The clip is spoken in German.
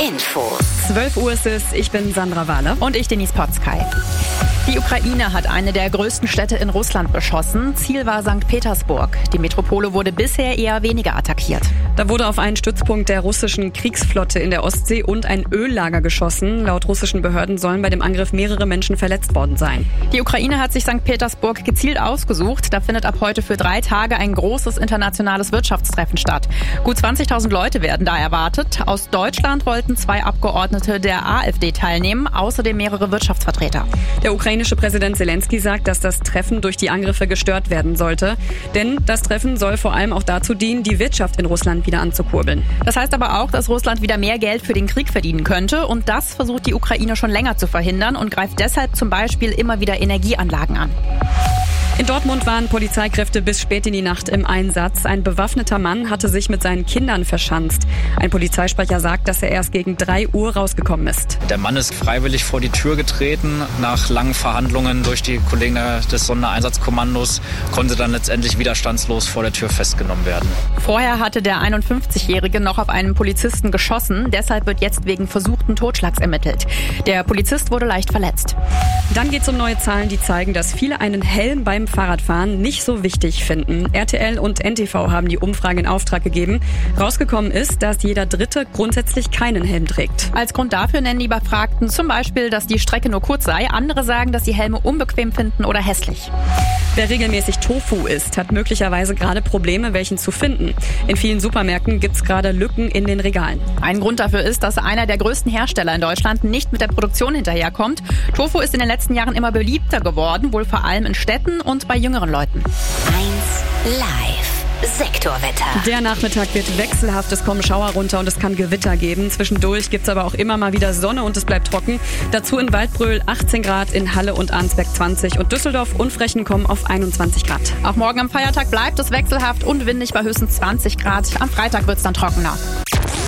Infos. 12 Uhr ist es, ich bin Sandra Wahle. Und ich, Denise Potzkay. Die Ukraine hat eine der größten Städte in Russland beschossen. Ziel war St. Petersburg. Die Metropole wurde bisher eher weniger attackiert. Da wurde auf einen Stützpunkt der russischen Kriegsflotte in der Ostsee und ein Öllager geschossen. Laut russischen Behörden sollen bei dem Angriff mehrere Menschen verletzt worden sein. Die Ukraine hat sich St. Petersburg gezielt ausgesucht. Da findet ab heute für 3 Tage ein großes internationales Wirtschaftstreffen statt. Gut 20.000 Leute werden da erwartet. Aus Deutschland wollten 2 Abgeordnete der AfD teilnehmen, außerdem mehrere Wirtschaftsvertreter. Der ukrainische Präsident Zelensky sagt, dass das Treffen durch die Angriffe gestört werden sollte. Denn das Treffen soll vor allem auch dazu dienen, die Wirtschaft in Russland wieder anzukurbeln. Das heißt aber auch, dass Russland wieder mehr Geld für den Krieg verdienen könnte. Und das versucht die Ukraine schon länger zu verhindern und greift deshalb zum Beispiel immer wieder Energieanlagen an. In Dortmund waren Polizeikräfte bis spät in die Nacht im Einsatz. Ein bewaffneter Mann hatte sich mit seinen Kindern verschanzt. Ein Polizeisprecher sagt, dass er erst gegen 3 Uhr rausgekommen ist. Der Mann ist freiwillig vor die Tür getreten. Nach langen Verhandlungen durch die Kollegen des Sondereinsatzkommandos konnte dann letztendlich widerstandslos vor der Tür festgenommen werden. Vorher hatte der 51-Jährige noch auf einen Polizisten geschossen. Deshalb wird jetzt wegen versuchten Totschlags ermittelt. Der Polizist wurde leicht verletzt. Dann geht es um neue Zahlen, die zeigen, dass viele einen Helm beim Fahrradfahren nicht so wichtig finden. RTL und NTV haben die Umfrage in Auftrag gegeben. Rausgekommen ist, dass jeder Dritte grundsätzlich keinen Helm trägt. Als Grund dafür nennen die Befragten zum Beispiel, dass die Strecke nur kurz sei. Andere sagen, dass sie Helme unbequem finden oder hässlich. Wer regelmäßig Tofu isst, hat möglicherweise gerade Probleme, welchen zu finden. In vielen Supermärkten gibt es gerade Lücken in den Regalen. Ein Grund dafür ist, dass einer der größten Hersteller in Deutschland nicht mit der Produktion hinterherkommt. Tofu ist in den letzten Jahren immer beliebter geworden, wohl vor allem in Städten und bei jüngeren Leuten. 1 Live. Sektorwetter. Der Nachmittag wird wechselhaft, es kommen Schauer runter und es kann Gewitter geben. Zwischendurch gibt es aber auch immer mal wieder Sonne und es bleibt trocken. Dazu in Waldbröl 18 Grad, in Halle und Arnsberg 20 und Düsseldorf und Frechen kommen auf 21 Grad. Auch morgen am Feiertag bleibt es wechselhaft und windig bei höchstens 20 Grad. Am Freitag wird es dann trockener.